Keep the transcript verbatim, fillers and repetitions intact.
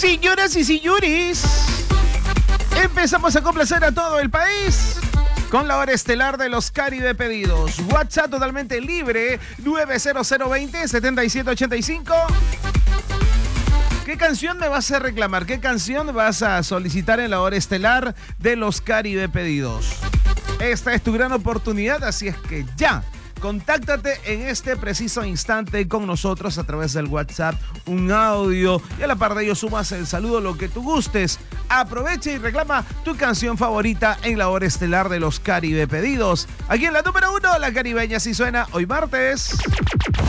Señoras y señores, empezamos a complacer a todo el país con la hora estelar de los Caribe Pedidos. WhatsApp totalmente libre, nueve cero cero dos cero, siete siete ocho cinco. ¿Qué canción me vas a reclamar? ¿Qué canción vas a solicitar en la hora estelar de los Caribe Pedidos? Esta es tu gran oportunidad, así es que ya, contáctate en este preciso instante con nosotros a través del WhatsApp, un audio, y a la par de ello sumas el saludo, lo que tú gustes. Aprovecha y reclama tu canción favorita en la hora estelar de los Caribe Pedidos. Aquí en la número uno, la caribeña sí suena hoy martes.